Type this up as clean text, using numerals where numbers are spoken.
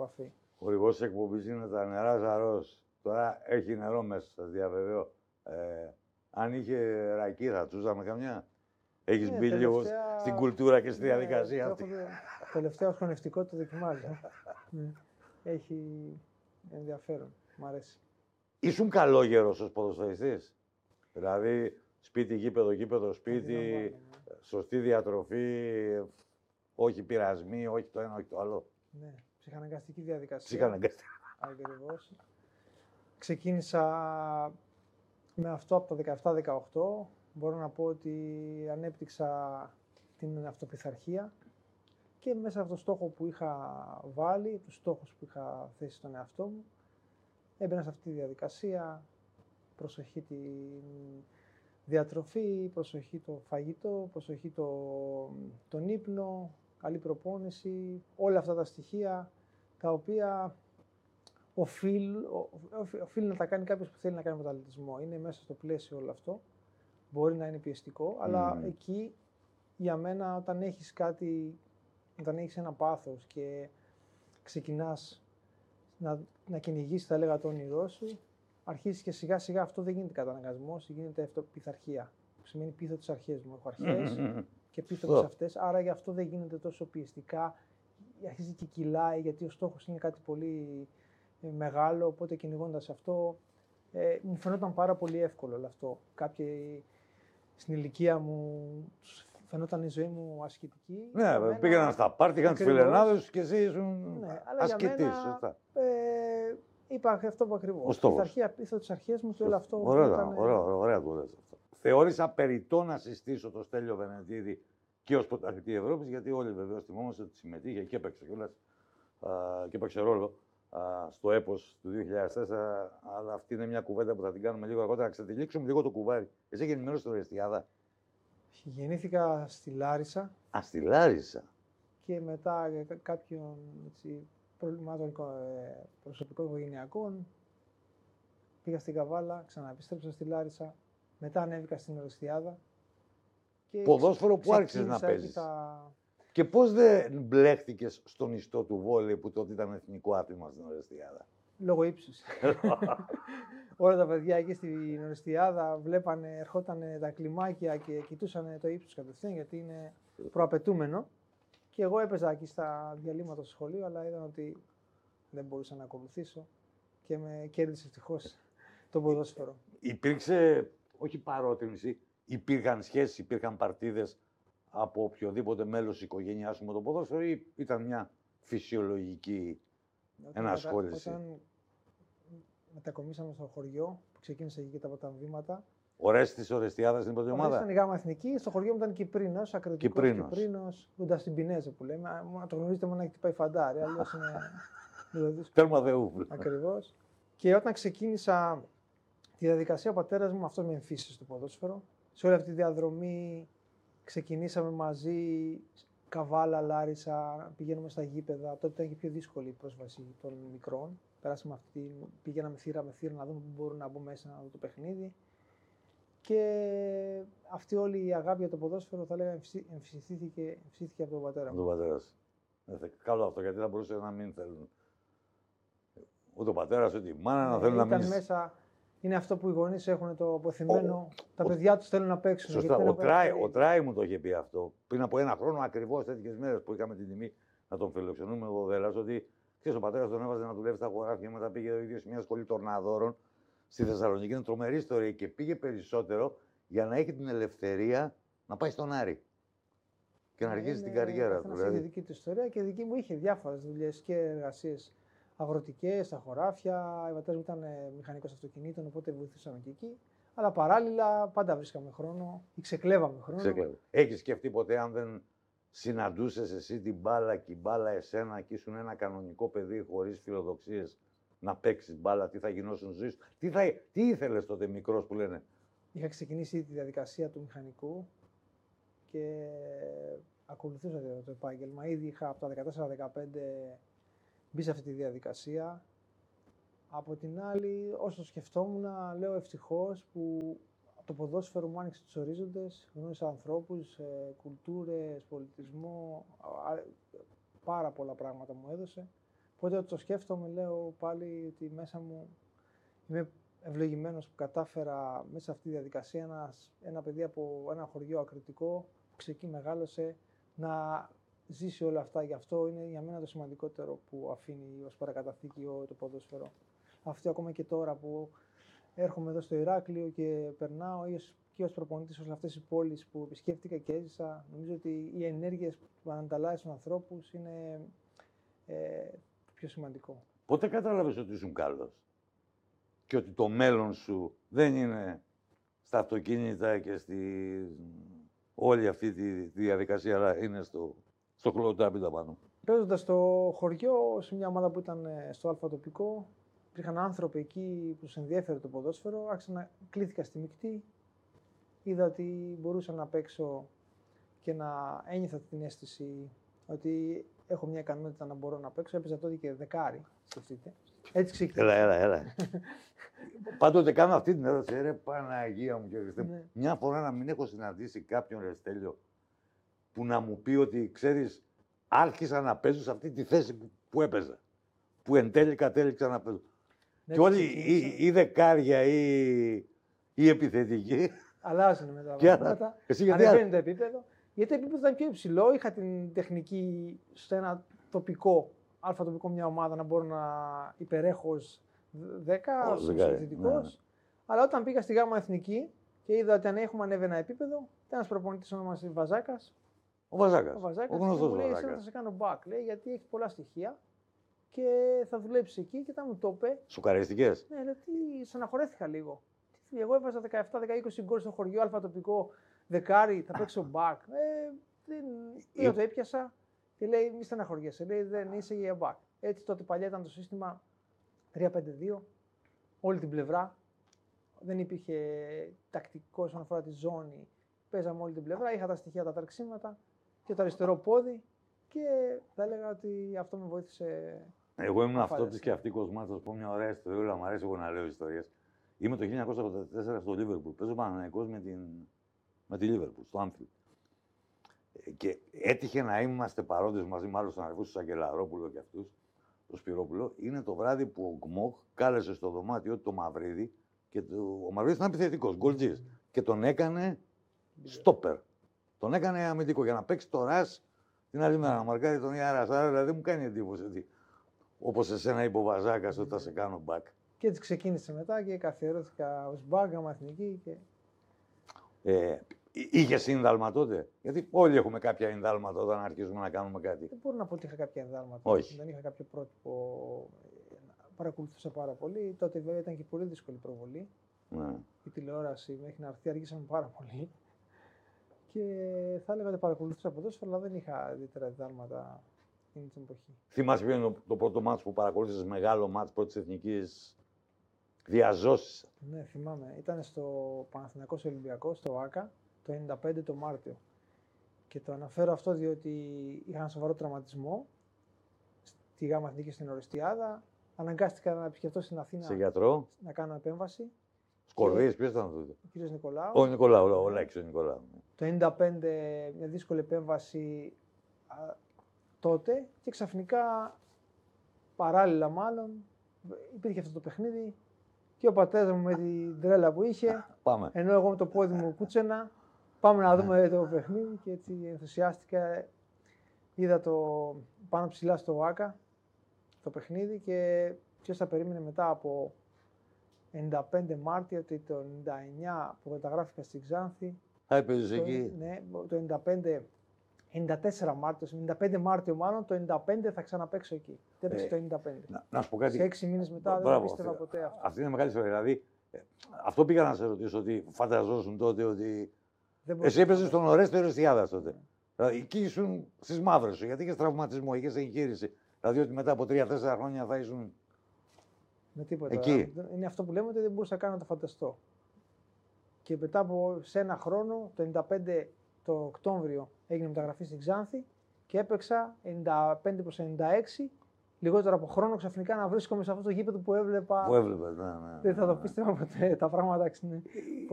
επαφή. Ο χορηγός της εκπομπής είναι τα νερά Ζαρός. Τώρα έχει νερό μέσα, σας διαβεβαιώ. Αν είχε ρακί θα τσούζαμε καμιά. Έχεις μπει λίγο στην κουλτούρα και στη διαδικασία αυτή. Τελευταίο χρονευτικό το δοκιμάζω. Έχει ενδιαφέρον. Μ' αρέσει. Ήσουν καλόγερος ως ποδοσφαιριστής. Δηλαδή, σπίτι, γήπεδο, σπίτι, σωστή διατροφή, όχι πειρασμοί, όχι το ένα, όχι το άλλο. Ναι, ψυχαναγκαστική διαδικασία. Ψυχαναγκαστική. Ακριβώς. Ξεκίνησα με αυτό από τα 17-18. Μπορώ να πω ότι ανέπτυξα την αυτοπιθαρχία και μέσα από το στόχο που είχα βάλει, τους στόχους που είχα θέσει στον εαυτό μου, έμπαινα σε αυτή τη διαδικασία, προσοχή τη διατροφή, προσοχή το φαγητό, προσοχή τον ύπνο, καλή προπόνηση, όλα αυτά τα στοιχεία τα οποία οφείλει να τα κάνει κάποιος που θέλει να κάνει μεταλλητισμό. Είναι μέσα στο πλαίσιο όλο αυτό. Μπορεί να είναι πιεστικό, αλλά εκεί για μένα όταν έχεις κάτι, όταν έχεις ένα πάθος και ξεκινάς να κυνηγήσεις, θα έλεγα, το όνειρό σου, αρχίζεις και σιγά σιγά αυτό δεν γίνεται καταναγκασμός, γίνεται αυτοπιθαρχία. Που σημαίνει πείθω τις αρχές μου. Έχω αρχές και πείθω τις αυτές, άρα γι' αυτό δεν γίνεται τόσο πιεστικά. Αρχίζει και κυλάει, γιατί ο στόχος είναι κάτι πολύ μεγάλο, οπότε κυνηγώντας αυτό, μου φαινόταν πάρα πολύ εύκολο όλο αυτό. Κάποιοι στην ηλικία μου φαινόταν η ζωή μου ασκητική. Ναι, πήγαιναν στα πάρτι, είχαν τις φιλενάδες και εσύ ήσουν ασκητής. Σωστά. Είπα αυτό που ακριβώς. Πειθαρχία, πείθω τις αρχές μου και όλο αυτό. Ωραία το λες αυτό. Θεώρησα περιττό να συστήσω το Στέλιο Βενετίδη και ως πρωταθλητή Ευρώπης, γιατί όλοι βεβαίως θυμόμαστε ότι συμμετείχε και έπαιξε κιόλας και έπαιξε ρόλο στο έπος του 2004, αλλά αυτή είναι μια κουβέντα που θα την κάνουμε λίγο αργότερα. Να ξετυλίξουμε λίγο το κουβάρι. Εσύ γεννημένος στην Ορεστιάδα. Γεννήθηκα στη Λάρισα. Στη Λάρισα. Και μετά κάποιων προβλημάτων προσωπικών οικογενειακών πήγα στην Καβάλα, ξαναεπιστρέψα στη Λάρισα. Μετά ανέβηκα στην Ορεστιάδα. Ποδόσφαιρο που άρχισες να παίζεις. Και πώς δεν μπλέχτηκες στον ιστό του βόλεϊ που τότε ήταν εθνικό άθλημα στην Ορεστιάδα? Λόγω ύψους. Όλα τα παιδιά εκεί στην Ορεστιάδα βλέπανε, ερχόταν τα κλιμάκια και κοιτούσαν το ύψος κατευθείαν, γιατί είναι προαπαιτούμενο. Και εγώ έπαιζα εκεί στα διαλύματα στο σχολείο, αλλά είδαν ότι δεν μπορούσα να ακολουθήσω και με κέρδισε ευτυχώς το ποδόσφαιρο. Υπήρξε, όχι παρότρινση, υπήρχαν σχέσεις, υπήρχαν παρτίδες από οποιοδήποτε μέλος της οικογένειάς σου με το ποδόσφαιρο, ή ήταν μια φυσιολογική ενασχόληση? Όταν μετακομίσαμε στο χωριό, που ξεκίνησε εκεί και τα πρώτα βήματα. Ο Ρέστης της Ορεστιάδας στην πρώτη ομάδα. Ήταν η Γάμα Εθνική, στο χωριό μου ήταν Κυπρίνος, ακριτικός Κυπρίνος, κοντά στην Πινέζε που λέμε. Να το γνωρίζετε μόνο να έχει πάει φαντάρι, αλλιώς είναι λίγο δύσκολο. Τέρμα Δεού. Ακριβώς. Και όταν ξεκίνησα τη διαδικασία, ο πατέρας μου αυτό με εμφύσισε στο ποδόσφαιρο. Σε όλη αυτή τη διαδρομή ξεκινήσαμε μαζί, Καβάλα, Λάρισα, πηγαίνουμε στα γήπεδα. Τότε ήταν και πιο δύσκολη η πρόσβαση των μικρών. Περάσαμε πηγαίναμε θύρα με θύρα να δούμε πού μπορούν να μπουν μέσα να δουν το παιχνίδι. Και αυτή όλη η αγάπη για το ποδόσφαιρο, θα λέγαμε, εμφυσίστηκε από τον πατέρα μου. Από τον πατέρα σου. Καλό αυτό, γιατί θα μπορούσε να μην θέλουν ούτε ο πατέρας ούτε η μάνα να θέλουν να μην. Μέσα, είναι αυτό που οι γονείς έχουν το αποθυμένο. Τα παιδιά τους θέλουν να παίξουν. Σωστά. Ο Τράι μου το είχε πει αυτό. Πριν από ένα χρόνο, ακριβώς τέτοιες μέρες που είχαμε την τιμή να τον φιλοξενούμε εγώ Δέλλας, ότι ξέρεις, ο πατέρας τον έβαζε να δουλεύει στα χωράφια, μετά πήγε ο ίδιος σε μια σχολή τορναδόρων στη Θεσσαλονίκη. Είναι τρομερή ιστορία και πήγε περισσότερο για να έχει την ελευθερία να πάει στον Άρη και να αρχίσει την καριέρα του. Είναι δική του ιστορία και δική μου είχε διάφορες δουλειές και εργασίες αγροτικές, στα χωράφια. Ο πατέρας μου ήταν μηχανικός αυτοκινήτων, οπότε βοηθούσαμε και εκεί. Αλλά παράλληλα πάντα βρίσκαμε χρόνο ή ξεκλέβαμε χρόνο. Έχεις σκεφτεί ποτέ, αν δεν συναντούσες εσύ την μπάλα και η μπάλα εσένα και ήσουν ένα κανονικό παιδί χωρίς φιλοδοξίες να παίξεις μπάλα, τι θα γινόσουν ζωή σου? Τι ήθελες τότε μικρός που λένε? Είχα ξεκινήσει τη διαδικασία του μηχανικού και ακολουθούσα το επάγγελμα. Ήδη είχα από τα 14-15 μπει σε αυτή τη διαδικασία. Από την άλλη, όσο σκεφτόμουν, λέω ευτυχώς που το ποδόσφαιρο μου άνοιξε τους ορίζοντες, γνώρισα ανθρώπους, κουλτούρες, πολιτισμό, πάρα πολλά πράγματα μου έδωσε. Οπότε όταν το σκέφτομαι, λέω πάλι ότι μέσα μου είμαι ευλογημένος που κατάφερα μέσα σε αυτή τη διαδικασία ένα παιδί από ένα χωριό ακριτικό, που μεγάλωσε, να ζήσει όλα αυτά. Γι' αυτό είναι για μένα το σημαντικότερο που αφήνει ως παρακαταθήκη το ποδόσφαιρο. Αυτό ακόμα και τώρα που έρχομαι εδώ στο Ηράκλειο και περνάω και ως προπονητής σε αυτές τις πόλεις που επισκέφτηκα και έζησα, νομίζω ότι οι ενέργειες που ανταλλάσσουν στους ανθρώπους είναι το πιο σημαντικό. Πότε κατάλαβες ότι ήσουν καλός και ότι το μέλλον σου δεν είναι στα αυτοκίνητα και όλη αυτή τη διαδικασία, αλλά είναι στο χλωτάπιτα πάνω? Παίζοντας στο χωριό, σε μια ομάδα που ήταν στο Α τοπικό, υπήρχαν άνθρωποι εκεί που τους ενδιέφερε το ποδόσφαιρο. Κλήθηκα στη μεικτή, είδα ότι μπορούσα να παίξω και να ένιωθα την αίσθηση ότι έχω μια ικανότητα να μπορώ να παίξω. Έπαιζα τότε και δεκάρι, σκεφτείτε. Έτσι ξεκίνησα. Έλα. Πάντοτε κάνω αυτή την ερώτηση, ρε Παναγία μου και Χριστέ μου. Ναι. Μια φορά να μην έχω συναντήσει κάποιον, ρε Στέλιο, που να μου πει ότι, ξέρεις, άρχισα να παίζω σε αυτή τη θέση που έπαιζα. Που εν τέλει κατέληξα να παίζω. Ναι, και όλοι ή δεκάρια ή επιθετικοί. Αλλάζουν μετά τα πράγματα. Ανεβαίνει το επίπεδο. Γιατί το επίπεδο ήταν πιο υψηλό. Είχα την τεχνική σε ένα τοπικό, Α τοπικό, μια ομάδα να μπορώ να υπερέχω ως 10, ως επιθετικός. Ναι. Αλλά όταν πήγα στη Γάμα Εθνική και είδα ότι αν έχουμε ανέβει ένα επίπεδο, ήταν ένας προπονητής ονομάζεται Βαζάκας. Ο Βαζάκας. Ο γνωστός μου λέει: Εσύ θα σε κάνω back, λέει, γιατί έχει πολλά στοιχεία και θα δουλέψει εκεί. Και όταν μου το είπε. Σοκαριστικές. Ναι, γιατί στεναχωρέθηκα λίγο. Εγώ έβαζα 17-20 γκολ στο χωριό, Α τοπικό, δεκάρι, θα παίξω back. Δεν το έπιασα και λέει: Μη στεναχωριέσαι, λέει, δεν είσαι για back. Έτσι τότε παλιά ήταν το σύστημα 3-5-2, όλη την πλευρά. Δεν υπήρχε τακτικό όσον αφορά τη ζώνη. Παίζαμε όλη την πλευρά, είχα τα στοιχεία, τα τρεξίματα και το αριστερό πόδι και θα έλεγα ότι αυτό με βοήθησε. Εγώ ήμουν αυτό τη σκεφτικό μάτσα, θα πω μια ωραία ιστορία, μου αρέσει εγώ να λέω ιστορίες. Είμαι το 1984 στο Λίβερπουλ. Παίζω Παναθηναϊκός με τη Λίβερπουλ, στο Άνφιλντ. Και έτυχε να είμαστε παρόντες μαζί με άλλους συναδελφούς, του Αγγελαρόπουλο και αυτούς, το Σπυρόπουλο. Είναι το βράδυ που ο Γκμόχ κάλεσε στο δωμάτιο το Μαυρίδη και ο Μαυρίδης ήταν επιθετικός, γκολτζής. Και τον έκανε στόπερ. Τον έκανε αμυντικό για να παίξει το ρας την άλλη μέρα. Να μαρκάρει τον Ιάρα. Δηλαδή μου κάνει εντύπωση ότι όπως εσένα είπε ο Βαζάκας, ότι θα σε κάνω back. Και έτσι ξεκίνησε μετά και καθιερώθηκα ως back, Γάμα Εθνική. Είχε σύνδαλμα τότε? Γιατί όλοι έχουμε κάποια ενδάλματα όταν αρχίζουμε να κάνουμε κάτι. Δεν μπορώ να πω ότι είχα κάποια ενδάλματα. Όχι. Δεν είχα κάποιο πρότυπο. Παρακολουθούσα πάρα πολύ. Τότε βέβαια ήταν και πολύ δύσκολη προβολή. Ναι. Η τηλεόραση μέχρι να έρθει αργήσαμε πάρα πολύ. Και θα έλεγα ότι παρακολουθούσα ποδόσφαιρο, αλλά δεν είχα ιδιαίτερα ενδάλματα εκείνη την εποχή. Θυμάσαι ποιο είναι το πρώτο μάτς που παρακολούθησες, μεγάλο μάτς πρώτης εθνικής διαζώσεις? Ναι, θυμάμαι. Ήταν στο Παναθηναϊκός Ολυμπιακός, στο ΆΚΑ, το 1995 το Μάρτιο. Και το αναφέρω αυτό διότι είχα ένα σοβαρό τραυματισμό στη Γάμα Εθνική στην Οριστιάδα. Αναγκάστηκα να επισκεφτώ στην Αθήνα. Σε γιατρό. Να κάνω επέμβαση. Σκορδίες, ποιος ήταν τότε? Ο κ. Νικολάου. Ο Νικολάου, ο Λάκης ο Νικολάου. Το 1995 μια δύσκολη επέμβαση τότε και ξαφνικά, παράλληλα μάλλον, υπήρχε αυτό το παιχνίδι και ο πατέρας μου με την τρέλα που είχε, Πάμε. ενώ εγώ με το πόδι μου κούτσενα, πάμε να δούμε το παιχνίδι και έτσι ενθουσιάστηκα. Είδα το πάνω ψηλά στο ΆΚΑ το παιχνίδι και ποιος θα περίμενε μετά από 95 Μάρτιο ότι το 99 που καταγράφηκα στην Ξάνθη. Έπαιζες εκεί. Ναι, το 94 Μάρτιο, 95 Μάρτιο μάλλον, το 95 θα ξαναπαίξω εκεί. Δεν έπαιξε το 95. Να σου πω κάτι. Σε 6 μήνες μετά δεν πίστευα ποτέ αυτό. Αυτή είναι μεγάλη ιστορία. Δηλαδή, αυτό πήγα να σε ρωτήσω, ότι φανταζόσουν τότε ότι. Εσύ έπαιζες στον Ορέστο Εριστιάδας τότε. Δηλαδή, εκεί ήσουν στις μαύρες σου, γιατί είχες τραυματισμό, είχες εγχείρηση. Δηλαδή, ότι μετά από 3-4 χρόνια θα ήσουν. Με τίποτα. Εκεί. Είναι αυτό που λέμε ότι δεν μπορούσα καν να το φανταστώ. Και μετά από ένα χρόνο, το 95 το Οκτώβριο, έγινε μεταγραφή στην Ξάνθη και έπαιξα 95 προς 96. Λιγότερο από χρόνο ξαφνικά να βρίσκομαι σε αυτό το γήπεδο που έβλεπα. Που έβλεπες, ναι. Δεν θα το πίστευα ποτέ. Τα πράγματα